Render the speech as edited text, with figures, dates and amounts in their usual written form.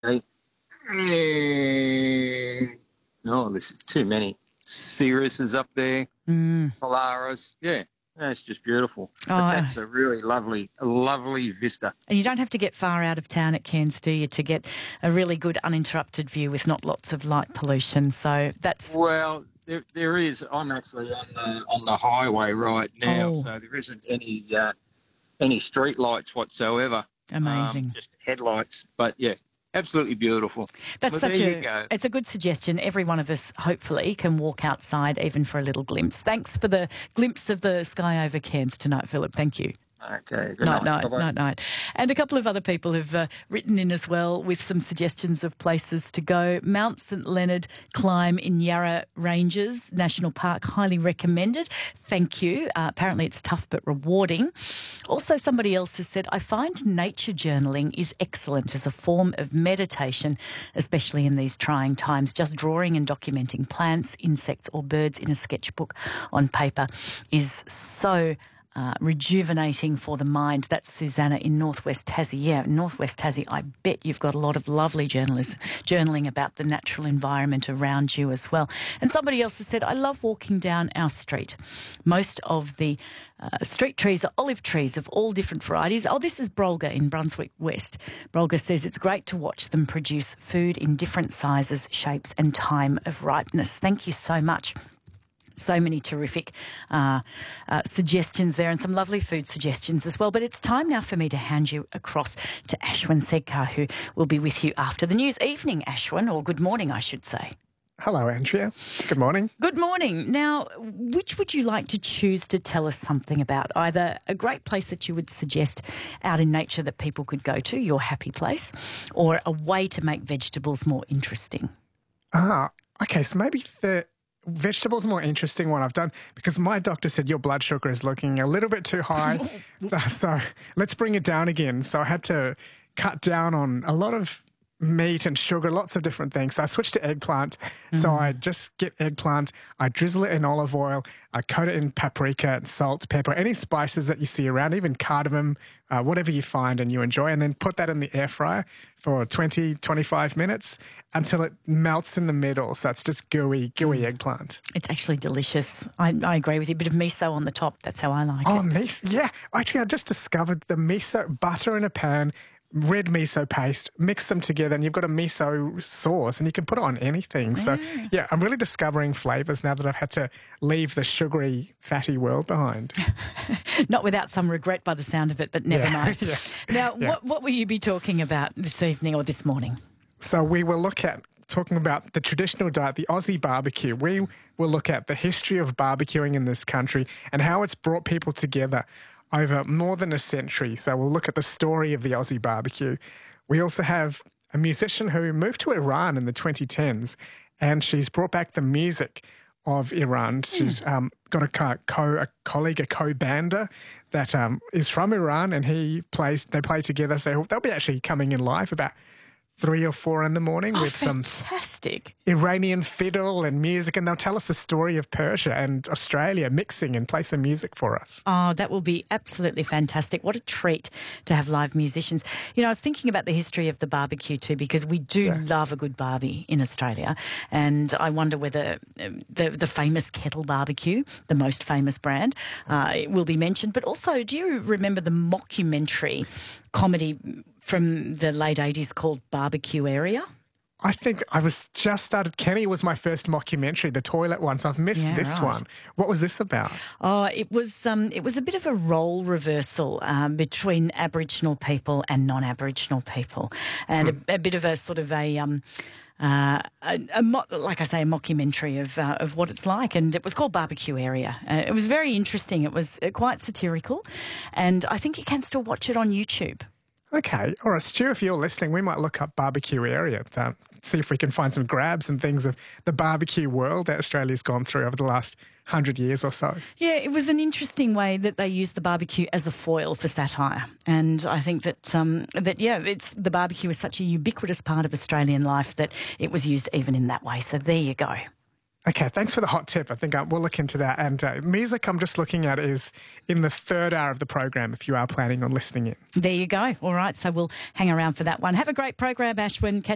Hey, no, there's too many. Cirrus is up there, Mm. Polaris. Yeah, that's just beautiful. But Oh, that's a really lovely vista. and you don't have to get far out of town at Cairns, do you, to get a really good uninterrupted view with not lots of light pollution. So that's, Well, there is. I'm actually on the highway right now, oh, so there isn't any street lights whatsoever. amazing. Just headlights. But yeah, absolutely beautiful. That's Well, there such you go. it's a good suggestion. Every one of us, hopefully, can walk outside even for a little glimpse. Thanks for the glimpse of the sky over Cairns tonight, Philip. Thank you. Okay. Good Night, night. night, Bye-bye. night, night. And a couple of other people have written in as well with some suggestions of places to go. Mount St Leonard climb in Yarra Ranges National Park, highly recommended. Thank you. Apparently it's tough but rewarding. Also, somebody else has said, I find nature journaling is excellent as a form of meditation, especially in these trying times. Just drawing and documenting plants, insects or birds in a sketchbook on paper is so rejuvenating for the mind. That's Susanna in Northwest Tassie. Yeah, Northwest Tassie, I bet you've got a lot of lovely journaling about the natural environment around you as well. And somebody else has said, I love walking down our street. Most of the street trees are olive trees of all different varieties. Oh, this is Brolga in Brunswick West. Brolga says it's great to watch them produce food in different sizes, shapes and time of ripeness. Thank you so much. So many terrific suggestions there and some lovely food suggestions as well. But it's time now for me to hand you across to Ashwin Sedkar, who will be with you after the news. Evening, Ashwin, or good morning, I should say. Hello, Andrea. Good morning. Good morning. Now, which would you like to choose to tell us something about? Either a great place that you would suggest out in nature that people could go to, your happy place, or a way to make vegetables more interesting? Okay, so maybe the vegetables more interesting one I've done because my doctor said your blood sugar is looking a little bit too high. So let's bring it down again. So I had to cut down on a lot of meat and sugar, lots of different things. So I switched to eggplant. So I just get eggplant, I drizzle it in olive oil, I coat it in paprika and salt, pepper, any spices that you see around, even cardamom, whatever you find and you enjoy, and then put that in the air fryer for 20, 25 minutes until it melts in the middle. So it's just gooey eggplant. It's actually delicious. I agree with you. A bit of miso on the top. That's how I like Oh, it. miso. Yeah. Actually, I just discovered the miso butter in a pan, red miso paste, mix them together, and you've got a miso sauce, and you can put it on anything. So, yeah, I'm really discovering flavours now that I've had to leave the sugary, fatty world behind. Not without some regret by the sound of it, but never mind. Yeah. Now, what will you be talking about this evening or this morning? So we will look at talking about the traditional diet, the Aussie barbecue. We will look at the history of barbecuing in this country and how it's brought people together over more than a century. So we'll look at the story of the Aussie barbecue. We also have a musician who moved to Iran in the 2010s, and she's brought back the music of Iran. She's got a colleague, a co-bander that is from Iran, and they play together. So they'll be actually coming in live about 3 or 4 in the morning with some fantastic Iranian fiddle and music, and they'll tell us the story of Persia and Australia mixing and play some music for us. Oh, that will be absolutely fantastic. What a treat to have live musicians. You know, I was thinking about the history of the barbecue too, because we do love a good barbie in Australia. And I wonder whether the famous Kettle Barbecue, the most famous brand, will be mentioned. But also, do you remember the mockumentary comedy from the late 80s called Barbecue Area? I think I was just started. Kenny was my first mockumentary, the toilet one, so I've missed this one. What was this about? Oh, it was a bit of a role reversal between Aboriginal people and non-Aboriginal people, and a bit of a sort of like I say, a mockumentary of what it's like, and it was called Barbecue Area. It was very interesting. It was quite satirical, and I think you can still watch it on YouTube. Okay. All right, Stu, if you're listening, we might look up Barbecue Area, see if we can find some grabs and things of the barbecue world that Australia's gone through over the last 100 years or so. Yeah, it was an interesting way that they used the barbecue as a foil for satire. And I think that the barbecue is such a ubiquitous part of Australian life that it was used even in that way. So there you go. Okay, thanks for the hot tip. I think we'll look into that. And music I'm just looking at is in the third hour of the program if you are planning on listening in. There you go. All right, so we'll hang around for that one. Have a great program, Ashwin.